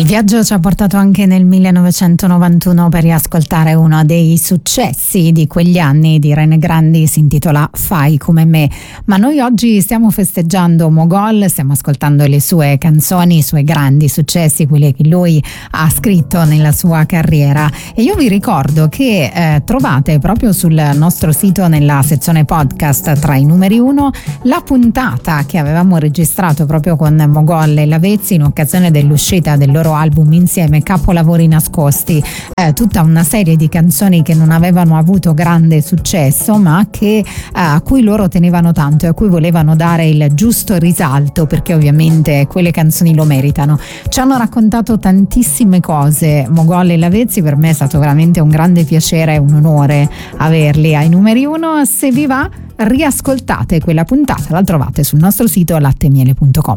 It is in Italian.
viaggio ci ha portato anche nel 1991 per riascoltare uno dei successi di quegli anni di Rene Grandi, si intitola Fai come me. Ma noi oggi stiamo festeggiando Mogol, stiamo ascoltando le sue canzoni, i suoi grandi successi, quelli che lui ha scritto nella sua carriera. E io vi ricordo che trovate proprio sul nostro sito, nella sezione podcast tra i numeri 1, la puntata che avevamo registrato proprio con Mogol e Lavezzi in occasione dell'uscita del loro album insieme, Capolavori nascosti, tutta una serie di canzoni che non avevano avuto grande successo ma che a cui loro tenevano tanto e a cui volevano dare il giusto risalto, perché ovviamente quelle canzoni lo meritano. Ci hanno raccontato tantissime cose Mogol e Lavezzi, per me è stato veramente un grande piacere e un onore averli ai numeri 1. Se vi va, riascoltate quella puntata, la trovate sul nostro sito lattemiele.com.